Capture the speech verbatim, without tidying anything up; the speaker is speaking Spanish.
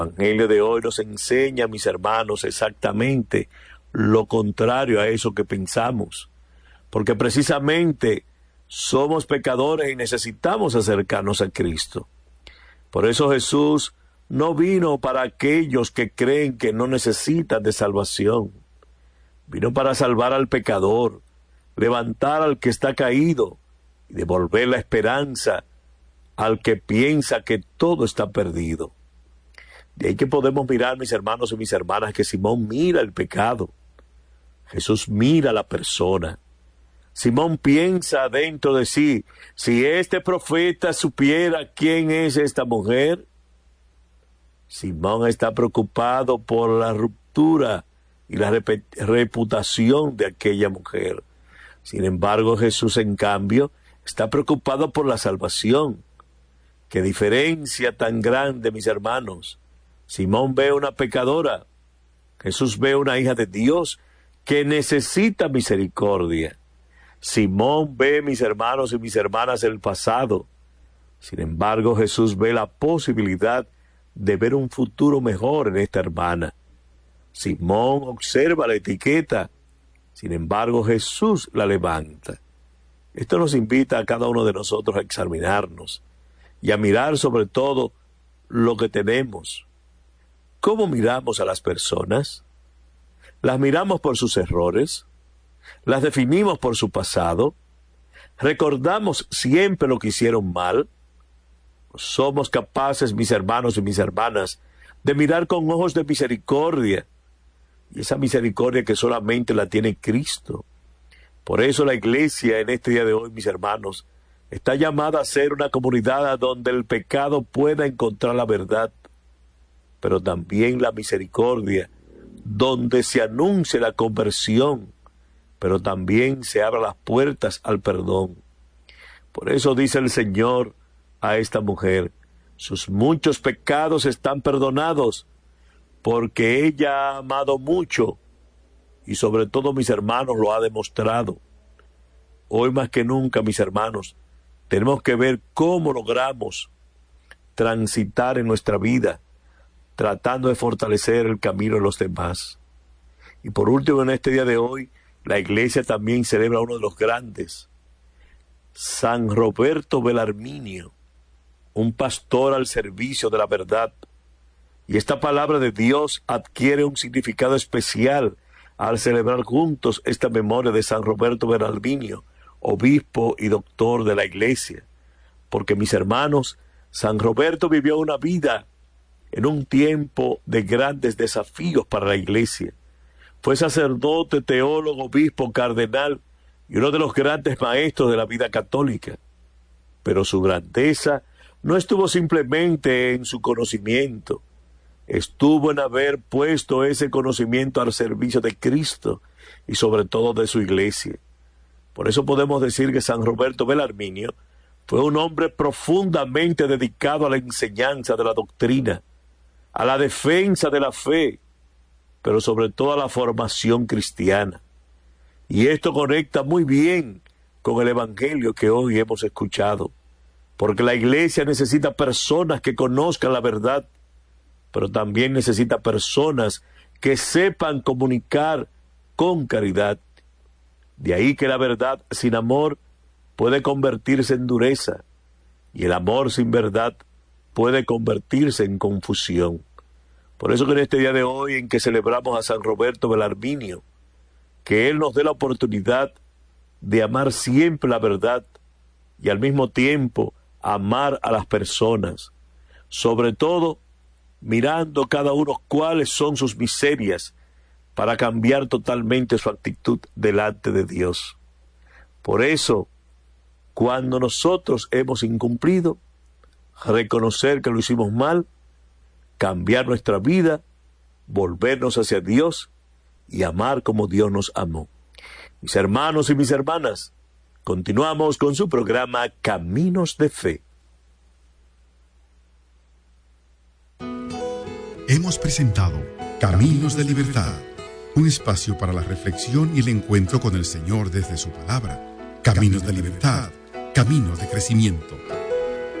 El Evangelio de hoy nos enseña, mis hermanos, exactamente lo contrario a eso que pensamos, porque precisamente somos pecadores y necesitamos acercarnos a Cristo. Por eso Jesús no vino para aquellos que creen que no necesitan de salvación. Vino para salvar al pecador, levantar al que está caído y devolver la esperanza al que piensa que todo está perdido. De ahí que podemos mirar, mis hermanos y mis hermanas, que Simón mira el pecado. Jesús mira a la persona. Simón piensa dentro de sí, si este profeta supiera quién es esta mujer. Simón está preocupado por la ruptura y la rep- reputación de aquella mujer. Sin embargo, Jesús, en cambio, está preocupado por la salvación. ¡Qué diferencia tan grande, mis hermanos! Simón ve una pecadora. Jesús ve una hija de Dios que necesita misericordia. Simón ve, mis hermanos y mis hermanas, el pasado. Sin embargo, Jesús ve la posibilidad de ver un futuro mejor en esta hermana. Simón observa la etiqueta. Sin embargo, Jesús la levanta. Esto nos invita a cada uno de nosotros a examinarnos y a mirar sobre todo lo que tenemos. ¿Cómo miramos a las personas? ¿Las miramos por sus errores? ¿Las definimos por su pasado? ¿Recordamos siempre lo que hicieron mal? ¿Somos capaces, mis hermanos y mis hermanas, de mirar con ojos de misericordia? Y esa misericordia que solamente la tiene Cristo. Por eso la iglesia en este día de hoy, mis hermanos, está llamada a ser una comunidad donde el pecado pueda encontrar la verdad, pero también la misericordia, donde se anuncie la conversión, pero también se abran las puertas al perdón. Por eso dice el Señor a esta mujer, sus muchos pecados están perdonados, porque ella ha amado mucho, y sobre todo, mis hermanos, lo ha demostrado. Hoy más que nunca, mis hermanos, tenemos que ver cómo logramos transitar en nuestra vida, tratando de fortalecer el camino de los demás. Y por último, en este día de hoy, la iglesia también celebra uno de los grandes, San Roberto Belarminio, un pastor al servicio de la verdad. Y esta palabra de Dios adquiere un significado especial al celebrar juntos esta memoria de San Roberto Belarminio, obispo y doctor de la iglesia. Porque, mis hermanos, San Roberto vivió una vida en un tiempo de grandes desafíos para la iglesia. Fue sacerdote, teólogo, obispo, cardenal y uno de los grandes maestros de la vida católica. Pero su grandeza no estuvo simplemente en su conocimiento, estuvo en haber puesto ese conocimiento al servicio de Cristo y sobre todo de su iglesia. Por eso podemos decir que San Roberto Belarminio fue un hombre profundamente dedicado a la enseñanza de la doctrina, a la defensa de la fe, pero sobre todo a la formación cristiana. Y esto conecta muy bien con el evangelio que hoy hemos escuchado, porque la iglesia necesita personas que conozcan la verdad, pero también necesita personas que sepan comunicar con caridad. De ahí que la verdad sin amor puede convertirse en dureza, y el amor sin verdad puede convertirse en confusión. Por eso que en este día de hoy en que celebramos a San Roberto Belarminio, que Él nos dé la oportunidad de amar siempre la verdad y al mismo tiempo amar a las personas, sobre todo mirando cada uno cuáles son sus miserias para cambiar totalmente su actitud delante de Dios. Por eso, cuando nosotros hemos incumplido, reconocer que lo hicimos mal, cambiar nuestra vida, volvernos hacia Dios y amar como Dios nos amó. Mis hermanos y mis hermanas, continuamos con su programa Caminos de Fe. Hemos presentado Caminos de Libertad, un espacio para la reflexión y el encuentro con el Señor desde su palabra. Caminos de Libertad, caminos de crecimiento.